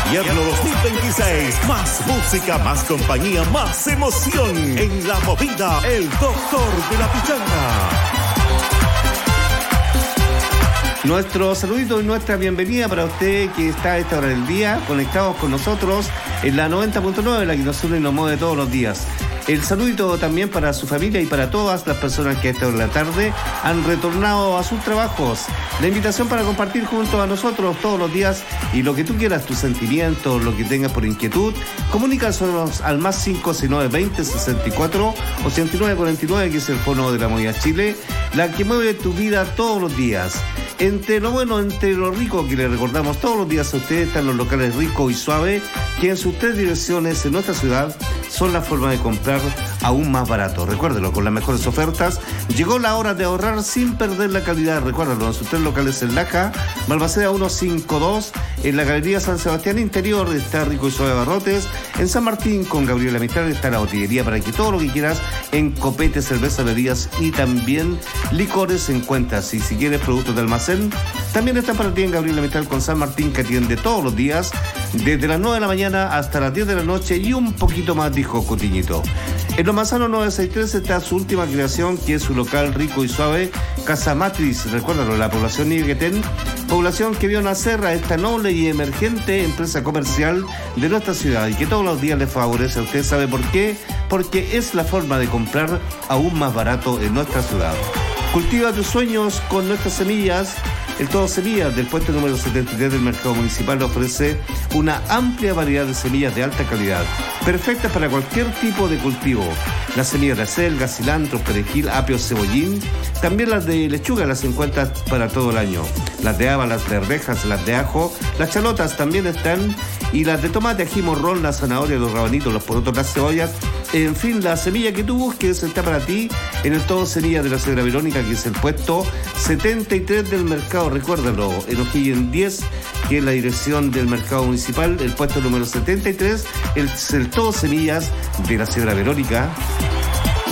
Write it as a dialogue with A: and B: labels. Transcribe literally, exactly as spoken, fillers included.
A: Invierno dos mil veintiséis. Más música, más compañía, más emoción. En la movida, el doctor de la pichanga.
B: Nuestro saludito y nuestra bienvenida para usted que está a esta hora del día, conectados con nosotros en la noventa punto nueve, la que nos une y nos mueve todos los días. El saludito también para su familia y para todas las personas que a esta hora de la tarde han retornado a sus trabajos. La invitación para compartir junto a nosotros todos los días y lo que tú quieras, tus sentimientos, lo que tengas por inquietud, comunícanos al más cinco seis nueve veinte sesenta y cuatro ochenta y nueve cuarenta y nueve, que es el fono de la Movida Chile, la que mueve tu vida todos los días. Entre lo bueno, entre lo rico que le recordamos todos los días a ustedes, están los locales Rico y Suave, que en sus tres direcciones en nuestra ciudad son la forma de comprar aún más barato. Recuérdelo, con las mejores ofertas. Llegó la hora de ahorrar sin perder la calidad. Recuérdalo, en sus tres locales en Laja, Balmaceda ciento cincuenta y dos, en la Galería San Sebastián Interior está Rico y Suave Barrotes, en San Martín con Gabriela Mistral está la botillería para que todo lo que quieras en copete, cerveza, bebidas y también licores encuentras. Y si quieres productos de almacén, también está para ti en Gabriela Mistral con San Martín, que atiende todos los días desde las nueve de la mañana hasta las diez de la noche y un poquito más, dijo Cotiñito. En Los Manzanos novecientos sesenta y tres está su última creación, que es su local Rico y Suave, Casa Matriz. Recuérdalo, la población Iguetén, población que vio nacer a esta noble y emergente empresa comercial de nuestra ciudad y que todos los días le favorece a usted. ¿Sabe por qué? Porque es la forma de comprar aún más barato en nuestra ciudad. Cultiva tus sueños con nuestras semillas. El Todo Semillas del puesto número setenta y tres del Mercado Municipal ofrece una amplia variedad de semillas de alta calidad, perfectas para cualquier tipo de cultivo. Las semillas de acelga, cilantro, perejil, apio, cebollín. También las de lechuga las encuentras para todo el año. Las de haba, las de arvejas, las de ajo, las chalotas también están. Y las de tomate, ají, morrón, la zanahoria, los rabanitos, los porotos, las cebollas. En fin, la semilla que tú busques está para ti en el Todo Semillas de la Señora Verónica, que es el puesto setenta y tres del mercado. Recuérdalo, en O'Higgins diez, que es la dirección del Mercado Municipal, el puesto número setenta y tres, el, el Todo Semillas de la Señora Verónica.